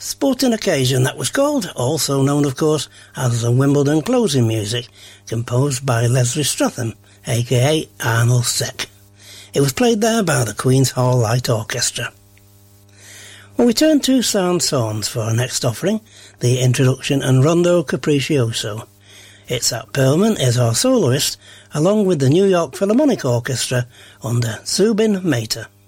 sporting occasion that was called, also known of course as the Wimbledon closing music, composed by Leslie Stratham, aka Arnold Seck. It was played there by the Queen's Hall Light Orchestra. Well, we turn to Saint-Saëns for our next offering, the introduction and Rondo Capriccioso. Itzhak Perlman is our soloist, along with the New York Philharmonic Orchestra under Zubin Mehta.